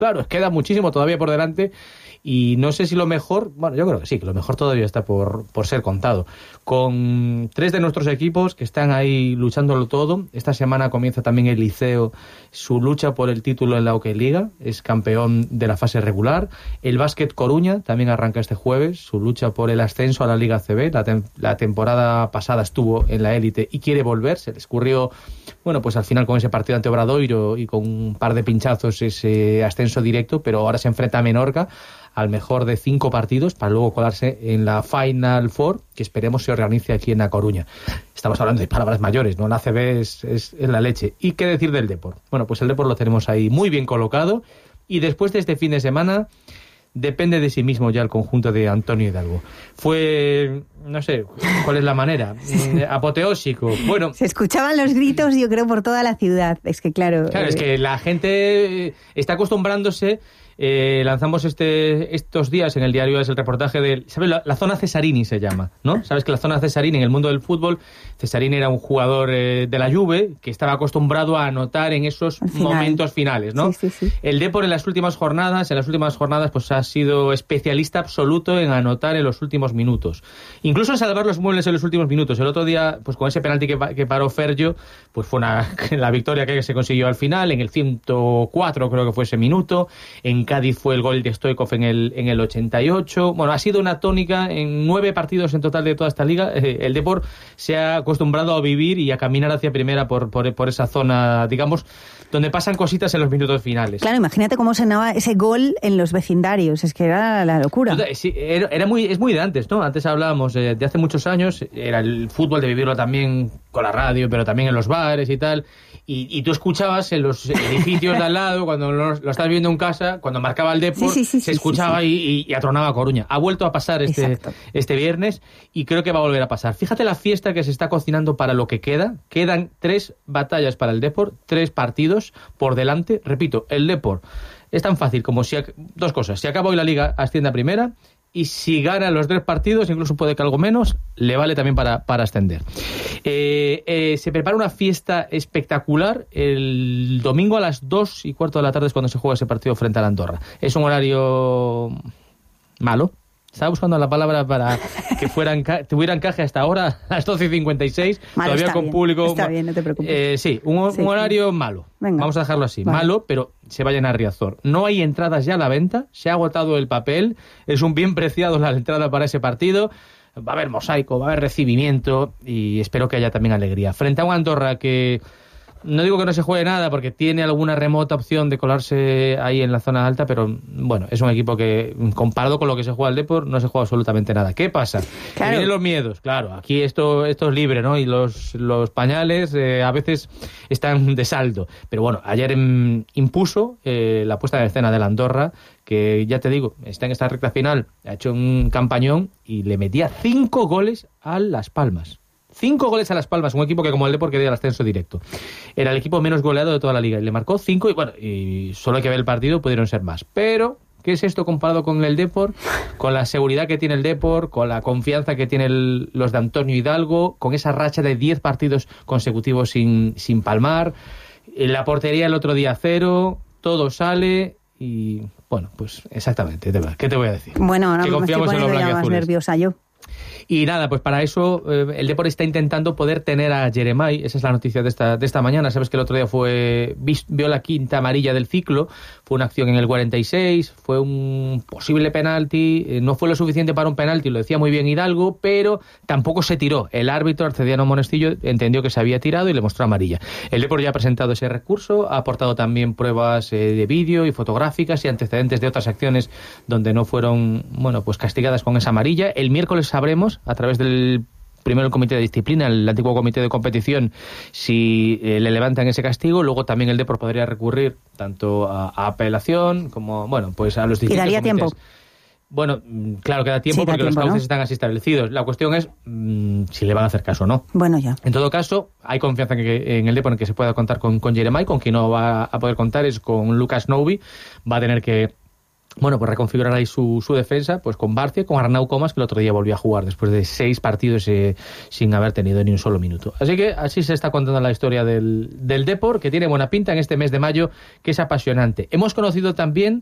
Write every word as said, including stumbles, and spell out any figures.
claro, queda muchísimo todavía por delante y no sé si lo mejor, bueno, yo creo que sí, que lo mejor todavía está por, por ser contado. Con tres de nuestros equipos que están ahí luchándolo todo, esta semana comienza también el Liceo su lucha por el título en la Hockey Liga, es campeón de la fase regular. El Básquet Coruña también arranca este jueves su lucha por el ascenso a la Liga C B, la, tem- la temporada pasada estuvo en la élite y quiere volver, se le escurrió, bueno, pues al final con ese partido ante Obradoiro y con un par de pinchazos ese ascenso directo, pero ahora se enfrenta a Menorca al mejor de cinco partidos para luego colarse en la Final Four, que esperemos se organice aquí en La Coruña. Estamos hablando de palabras mayores, ¿no? La A C B es, es, es la leche. ¿Y qué decir del Depor? Bueno, pues el Depor lo tenemos ahí muy bien colocado y después de este fin de semana depende de sí mismo ya el conjunto de Antonio Hidalgo. Fue, no sé, ¿cuál es la manera? Eh, apoteósico. Bueno, se escuchaban los gritos, yo creo, por toda la ciudad. Es que claro... Claro, eh... es que la gente está acostumbrándose. Eh, lanzamos este, estos días en el diario es el reportaje de, ¿sabes? La, la zona Cesarini se llama, ¿no? Sabes que la zona Cesarini en el mundo del fútbol, Cesarini era un jugador eh, de la Juve que estaba acostumbrado a anotar en esos final. momentos finales, ¿no? Sí, sí, sí. El Depor en las últimas jornadas, en las últimas jornadas, pues ha sido especialista absoluto en anotar en los últimos minutos, incluso en salvar los muebles en los últimos minutos. El otro día, pues con ese penalti que, que paró Fergio, pues fue una, la victoria que se consiguió al final, en el ciento cuatro creo que fue ese minuto. En Cádiz fue el gol de Stoichkov en el, en el ochenta y ocho. Bueno, ha sido una tónica en nueve partidos en total de toda esta liga. Eh, el Depor se ha acostumbrado a vivir y a caminar hacia primera por, por, por esa zona, digamos, donde pasan cositas en los minutos finales. Claro, imagínate cómo sonaba ese gol en los vecindarios, es que era la locura. Sí, era, era muy, es muy de antes, ¿no? Antes hablábamos eh, de hace muchos años, era el fútbol de vivirlo también con la radio, pero también en los bares y tal. Y, y tú escuchabas en los edificios de al lado, cuando lo, lo estás viendo en casa, cuando marcaba el Depor, sí, sí, sí, se escuchaba sí, sí. Y, y, y atronaba Coruña. Ha vuelto a pasar este, este viernes y creo que va a volver a pasar. Fíjate la fiesta que se está cocinando para lo que queda. Quedan tres batallas para el Depor, tres partidos por delante. Repito, el Depor es tan fácil como si... Dos cosas. Si acaba hoy la Liga, asciende a primera. Y si gana los tres partidos, incluso puede que algo menos, le vale también para, para ascender. Eh, eh, se prepara una fiesta espectacular el domingo a las dos y cuarto de la tarde es cuando se juega ese partido frente a la Andorra. Es un horario malo. Estaba buscando la palabra para que fuera enca- tuviera encaje hasta ahora, a las doce y cincuenta y seis, malo, todavía con bien, público. Está bien, no te preocupes. Eh, sí, un, sí, un horario sí. malo. Venga. Vamos a dejarlo así. Vale. Malo, pero se vayan a Riazor. No hay entradas ya a la venta, se ha agotado el papel, es un bien preciado la entrada para ese partido. Va a haber mosaico, va a haber recibimiento y espero que haya también alegría. Frente a un Andorra que... No digo que no se juegue nada porque tiene alguna remota opción de colarse ahí en la zona alta, pero bueno, es un equipo que comparado con lo que se juega el Depor no se juega absolutamente nada. ¿Qué pasa? Claro. Que vienen los miedos, claro, aquí esto, esto es libre, ¿no? Y los, los pañales eh, a veces están de saldo. Pero bueno, ayer em, impuso eh, la puesta en escena de la Andorra, que ya te digo, está en esta recta final, ha hecho un campañón y le metía cinco goles a Las Palmas. Cinco goles a Las Palmas, un equipo que como el Depor quería el ascenso directo. Era el equipo menos goleado de toda la liga y le marcó cinco y bueno, y solo hay que ver el partido, pudieron ser más. Pero, ¿qué es esto comparado con el Depor? Con la seguridad que tiene el Depor, con la confianza que tienen los de Antonio Hidalgo, con esa racha de diez partidos consecutivos sin, sin palmar. En la portería el otro día cero, todo sale y bueno, pues exactamente, ¿qué te voy a decir? Bueno, no, que me estoy confiamos en los poniendo ya más blanquiazules. nerviosa yo. Y nada, pues para eso eh, el Depor está intentando poder tener a Jeremai. Esa es la noticia de esta, de esta mañana. Sabes que el otro día fue vio la quinta amarilla del ciclo. Fue una acción en el cuarenta y seis. Fue un posible penalti. Eh, no fue lo suficiente para un penalti, lo decía muy bien Hidalgo, pero tampoco se tiró. El árbitro, Arcediano Monestillo, entendió que se había tirado y le mostró amarilla. El Depor ya ha presentado ese recurso. Ha aportado también pruebas eh, de vídeo y fotográficas y antecedentes de otras acciones donde no fueron, bueno, pues castigadas con esa amarilla. El miércoles sabremos, a través del primero el comité de disciplina, el antiguo comité de competición, si eh, le levantan ese castigo. Luego también el Depor podría recurrir tanto a, a apelación como, bueno, pues a los distintos ¿Y daría comités. tiempo? Bueno, claro que da tiempo Sí, da porque tiempo, los cauces ¿no? están así establecidos. La cuestión es mmm, si le van a hacer caso o no. Bueno, ya. En todo caso, hay confianza en, que, en el Depor en que se pueda contar con, con Jeremai. Con quien no va a poder contar es con Lucas Novi. Va a tener que bueno, pues reconfigurar ahí su, su defensa, pues con Barcia, con Arnau Comas, que el otro día volvió a jugar después de seis partidos eh, sin haber tenido ni un solo minuto. Así que así se está contando la historia del, del Depor, que tiene buena pinta en este mes de mayo, que es apasionante. Hemos conocido también